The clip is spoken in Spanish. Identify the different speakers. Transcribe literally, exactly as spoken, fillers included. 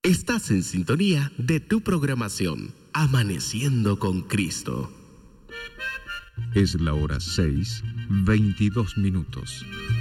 Speaker 1: Estás en sintonía de tu programación, Amaneciendo con Cristo.
Speaker 2: Es la hora seis, veintidós minutos.